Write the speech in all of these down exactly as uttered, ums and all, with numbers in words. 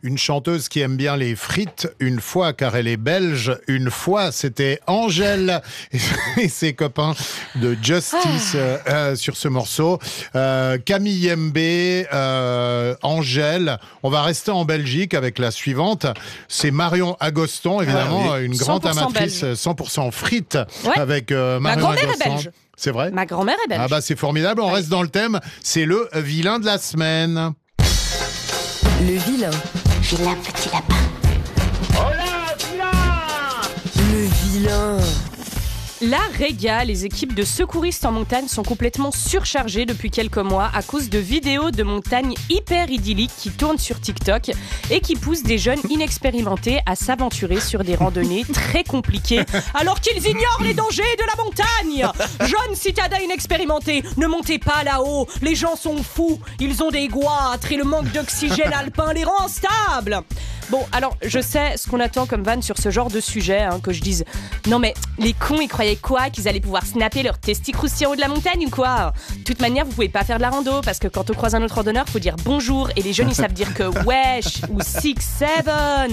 une chanteuse qui aime bien les frites, une fois car elle est belge, une fois c'était Angèle et ses copains de Justice euh, euh, sur ce morceau. Euh, Camille M B, euh, Angèle. On va rester en Belgique avec la suivante. C'est Marion Agoston, évidemment, ah, oui. une grande amatrice belge. cent pour cent frites ouais. avec euh, Marion Ma grand-mère Agoston. est belge. C'est vrai ? Ma grand-mère est belge. Ah bah c'est formidable, on ouais. reste dans le thème. C'est le vilain de la semaine. Le vilain. Vilain petit lapin. Oh là, vilain ! Le vilain. La Réga, les équipes de secouristes en montagne sont complètement surchargées depuis quelques mois à cause de vidéos de montagne hyper idylliques qui tournent sur TikTok et qui poussent des jeunes inexpérimentés à s'aventurer sur des randonnées très compliquées alors qu'ils ignorent les dangers de la montagne. Jeunes citadins inexpérimentés, ne montez pas là-haut, les gens sont fous, ils ont des goitres et le manque d'oxygène alpin les rend instables. Bon, alors, je sais ce qu'on attend comme vanne sur ce genre de sujet, hein, que je dise « Non mais, les cons, ils croyaient quoi ? Qu'ils allaient pouvoir snapper leurs testis croustillants en haut de la montagne ou quoi ?» De toute manière, vous pouvez pas faire de la rando, parce que quand on croise un autre randonneur, faut dire « bonjour » et les jeunes, ils savent dire que « wesh » ou « six, seven ».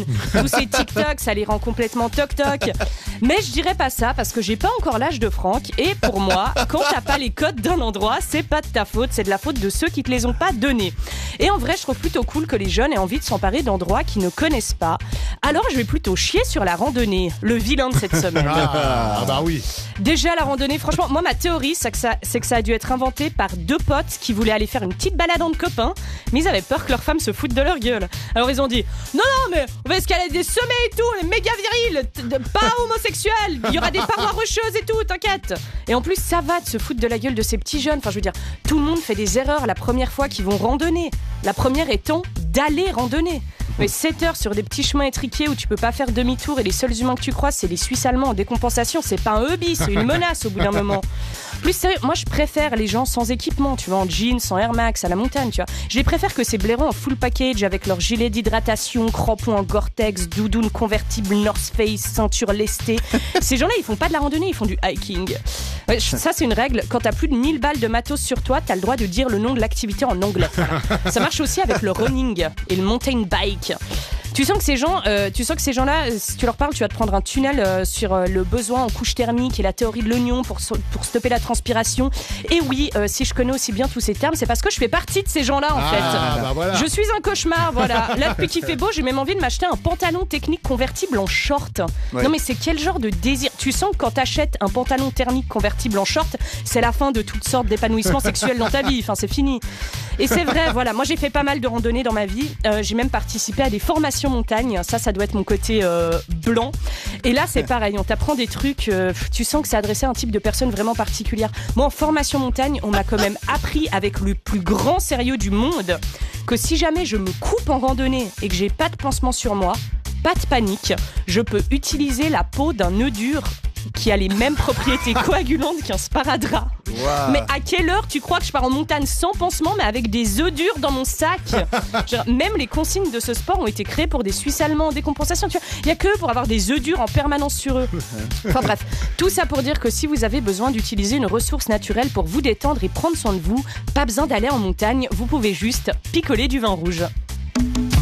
Tous ces TikTok, ça les rend complètement toc-toc. Mais je dirais pas ça, parce que j'ai pas encore l'âge de Franck, et pour moi, quand t'as pas les codes d'un endroit, c'est pas de ta faute, c'est de la faute de ceux qui te les ont pas donnés. Et en vrai, je trouve plutôt cool que les jeunes aient envie de s'emparer d'endroits qui ne connaissent pas. Alors je vais plutôt chier sur la randonnée, le vilain de cette semaine. Ah, ah bah oui. Déjà la randonnée, franchement, moi ma théorie c'est que, ça, c'est que ça a dû être inventé par deux potes qui voulaient aller faire une petite balade entre copains, mais ils avaient peur que leurs femmes se foutent de leur gueule. Alors ils ont dit, non non mais on va escalader des sommets et tout, on est méga viril, pas homosexuel, il y aura des parois rocheuses et tout, t'inquiète. Et en plus ça va de se foutre de la gueule de ces petits jeunes, enfin je veux dire, tout le monde fait des erreurs la première fois qu'ils vont randonner. La première étant d'aller randonner. Mais sept heures sur des petits chemins étriqués où tu peux pas faire demi-tour et les seuls humains que tu croises, c'est les Suisses allemands en décompensation. C'est pas un hobby, c'est une menace au bout d'un moment. Plus sérieux, moi je préfère les gens sans équipement, tu vois, en jeans, en Air Max, à la montagne, tu vois. Je les préfère que ces blaireaux en full package avec leur gilet d'hydratation, crampons en Gore-Tex, doudoune convertible North Face, ceinture lestée. Ces gens-là, ils font pas de la randonnée, ils font du hiking. Ouais, ça, c'est une règle. Quand t'as plus de mille balles de matos sur toi, t'as le droit de dire le nom de l'activité en anglais. Ça marche aussi avec le running et le mountain bike. Tu sens que ces gens, euh, tu sens que ces gens-là, si tu leur parles, tu vas te prendre un tunnel euh, sur euh, le besoin en couche thermique et la théorie de l'oignon pour, so- pour stopper la transpiration. Et oui, euh, si je connais aussi bien tous ces termes, c'est parce que je fais partie de ces gens-là en ah, fait. Bah voilà. Je suis un cauchemar, voilà. Là, depuis qu'il fait beau, j'ai même envie de m'acheter un pantalon technique convertible en short. Ouais. Non mais c'est quel genre de désir ? Tu sens que quand t'achètes un pantalon thermique convertible en short, c'est la fin de toutes sortes d'épanouissements sexuels dans ta vie. Enfin, c'est fini. Et c'est vrai, voilà. Moi, j'ai fait pas mal de randonnées dans ma vie. Euh, j'ai même participé à des formations montagne. Ça, ça doit être mon côté euh, blanc. Et là, c'est pareil. On t'apprend des trucs. Euh, tu sens que c'est adressé à un type de personne vraiment particulière. Moi, en formation montagne, on m'a quand même appris avec le plus grand sérieux du monde que si jamais je me coupe en randonnée et que j'ai pas de pansement sur moi, pas de panique, je peux utiliser la peau d'un nœud dur qui a les mêmes propriétés coagulantes qu'un sparadrap. Wow. Mais à quelle heure tu crois que je pars en montagne sans pansement mais avec des œufs durs dans mon sac ? Genre, même les consignes de ce sport ont été créées pour des Suisses allemands en décompensation. Tu vois, il y a que pour avoir des œufs durs en permanence sur eux. Enfin bref, tout ça pour dire que si vous avez besoin d'utiliser une ressource naturelle pour vous détendre et prendre soin de vous, pas besoin d'aller en montagne, vous pouvez juste picoler du vin rouge.